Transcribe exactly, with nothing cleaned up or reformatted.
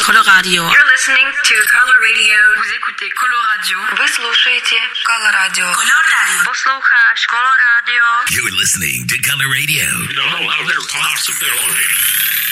Coloradio. You're listening to Coloradio. Vous écoutez Coloradio. Вы слушаете Coloradio. Coloradio. Послухаешь Coloradio. You're listening to Coloradio. You know, there's possibility.